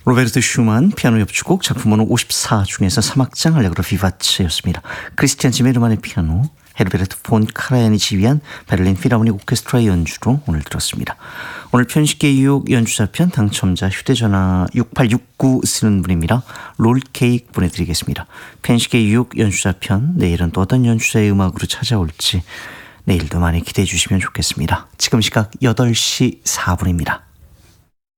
로베르토 슈만 피아노 협주곡 작품 번호 54 중에서 3악장 알레그로 비바츠였습니다. 크리스티안 지메르만의 피아노, 헤르베르트 폰 카라얀이 지휘한 베를린 필하모닉 오케스트라의 연주로 오늘 들었습니다. 오늘 편식계 유혹 연주자편 당첨자 휴대전화 6869 쓰는 분입니다. 롤케이크 보내드리겠습니다. 편식계 유혹 연주자편, 내일은 또 어떤 연주자의 음악으로 찾아올지 내일도 많이 기대해 주시면 좋겠습니다. 지금 시각 8시 4분입니다.